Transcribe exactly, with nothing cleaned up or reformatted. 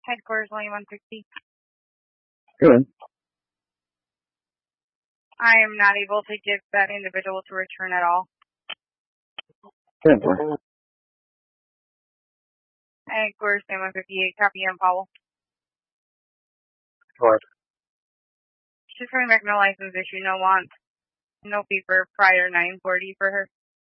Headquarters only one sixty. Good. I am not able to give that individual to return at all. Good. For. Headquarters one fifty-eight, copy on Powell. What? She's coming back, no license issue, no want, no fee for prior nine forty for her.